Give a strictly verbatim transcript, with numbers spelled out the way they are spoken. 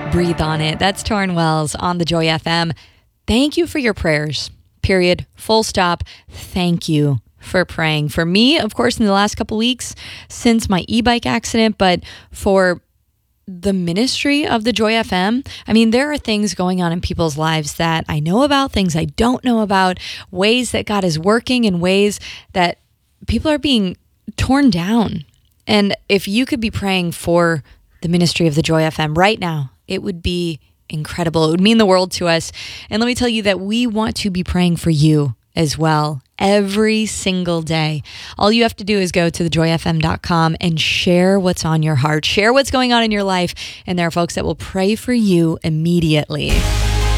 Breathe on It. That's Torrin Wells on the Joy F M. Thank you for your prayers. Period. Full stop. Thank you for praying for me, of course, in the last couple weeks since my e-bike accident, but for the ministry of the Joy F M. I mean, there are things going on in people's lives that I know about, things I don't know about, ways that God is working in ways that people are being torn down. And if you could be praying for the ministry of the Joy F M right now, it would be incredible. It would mean the world to us. And let me tell you that we want to be praying for you as well every single day. All you have to do is go to the joy f m dot com and share what's on your heart. Share what's going on in your life. And there are folks that will pray for you immediately.